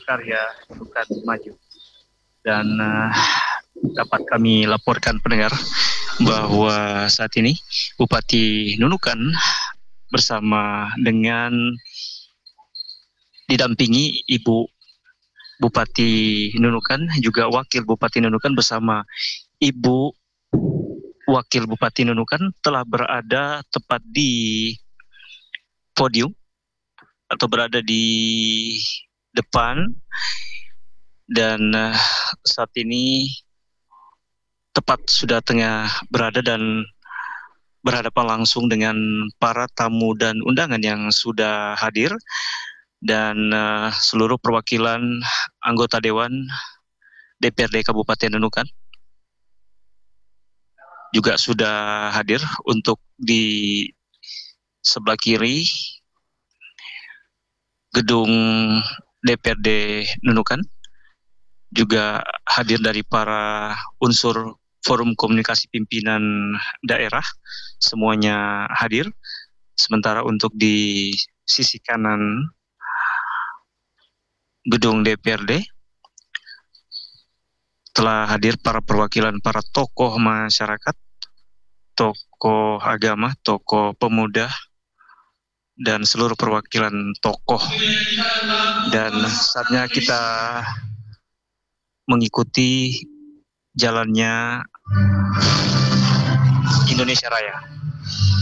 karya Nunukan Maju. Dan dapat kami laporkan pendengar bahwa saat ini Bupati Nunukan bersama dengan didampingi Ibu Bupati Nunukan, juga Wakil Bupati Nunukan bersama Ibu Wakil Bupati Nunukan telah berada tepat di podium atau berada di depan, dan saat ini tepat sudah tengah berada dan berhadapan langsung dengan para tamu dan undangan yang sudah hadir, dan seluruh perwakilan anggota Dewan DPRD Kabupaten Nunukan juga sudah hadir. Untuk di sebelah kiri gedung DPRD Nunukan juga hadir dari para unsur Forum Komunikasi Pimpinan Daerah, semuanya hadir. Sementara untuk di sisi kanan gedung DPRD telah hadir para perwakilan para tokoh masyarakat, tokoh agama, tokoh pemuda, dan seluruh perwakilan tokoh. Dan saatnya kita mengikuti jalannya Indonesia Raya.